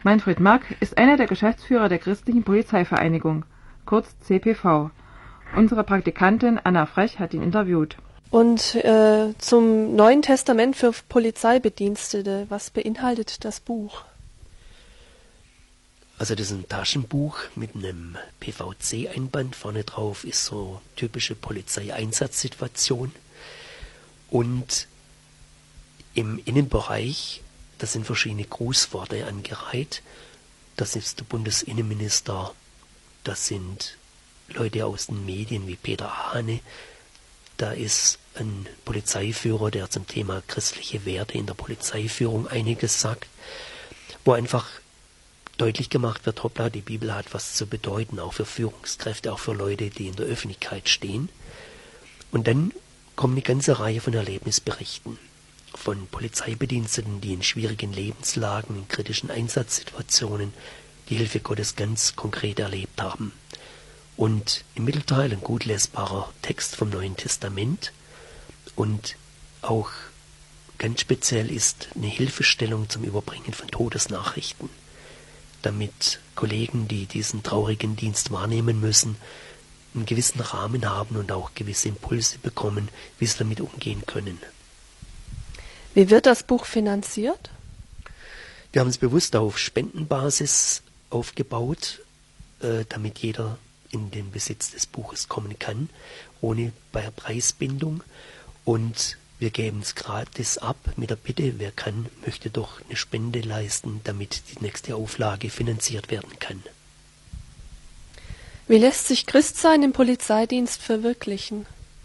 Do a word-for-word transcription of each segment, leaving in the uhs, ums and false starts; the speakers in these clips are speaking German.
Manfred Mack ist einer der Geschäftsführer der Christlichen Polizeivereinigung, kurz C P V. Unsere Praktikantin Anna Frech hat ihn interviewt. Und äh, zum Neuen Testament für Polizeibedienstete, was beinhaltet das Buch? Also das ist ein Taschenbuch mit einem P V C-Einband. Vorne drauf ist so typische Polizeieinsatzsituation. Und im Innenbereich, da sind verschiedene Grußworte angereiht. Das ist der Bundesinnenminister, das sind Leute aus den Medien wie Peter Hane. Da ist ein Polizeiführer, der zum Thema christliche Werte in der Polizeiführung einiges sagt, wo einfach deutlich gemacht wird, hoppla, die Bibel hat was zu bedeuten, auch für Führungskräfte, auch für Leute, die in der Öffentlichkeit stehen. Und dann kommen eine ganze Reihe von Erlebnisberichten von Polizeibediensteten, die in schwierigen Lebenslagen, in kritischen Einsatzsituationen die Hilfe Gottes ganz konkret erlebt haben. Und im Mittelteil ein gut lesbarer Text vom Neuen Testament und auch ganz speziell ist eine Hilfestellung zum Überbringen von Todesnachrichten, damit Kollegen, die diesen traurigen Dienst wahrnehmen müssen, einen gewissen Rahmen haben und auch gewisse Impulse bekommen, wie sie damit umgehen können. Wie wird das Buch finanziert? Wir haben es bewusst auf Spendenbasis aufgebaut, äh, damit jeder in den Besitz des Buches kommen kann, ohne Preisbindung. Und wir geben es gratis ab mit der Bitte, wer kann, möchte doch eine Spende leisten, damit die nächste Auflage finanziert werden kann. Wie lässt sich Christsein im Polizeidienst verwirklichen?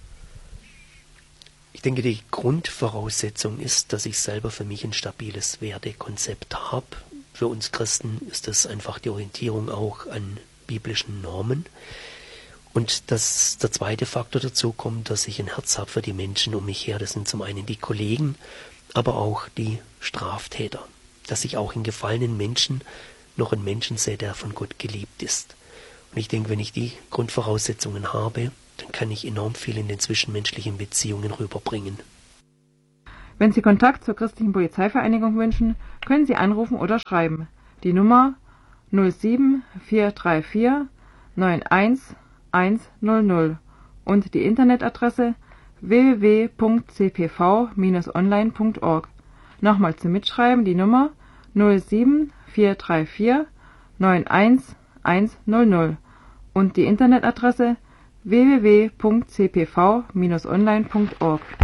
Ich denke, die Grundvoraussetzung ist, dass ich selber für mich ein stabiles Wertekonzept habe. Für uns Christen ist das einfach die Orientierung auch an biblischen Normen. Und dass der zweite Faktor dazu kommt, dass ich ein Herz habe für die Menschen um mich her. Das sind zum einen die Kollegen, aber auch die Straftäter. Dass ich auch in gefallenen Menschen noch einen Menschen sehe, der von Gott geliebt ist. Und ich denke, wenn ich die Grundvoraussetzungen habe, dann kann ich enorm viel in den zwischenmenschlichen Beziehungen rüberbringen. Wenn Sie Kontakt zur Christlichen Polizeivereinigung wünschen, können Sie anrufen oder schreiben. Die Nummer null sieben vier drei vier neun eins eins null null und die Internetadresse w w w punkt c p v Bindestrich online punkt org. Nochmal zum Mitschreiben die Nummer null sieben vier drei vier neun eins eins null null und die Internetadresse w w w punkt c p v Bindestrich online punkt org.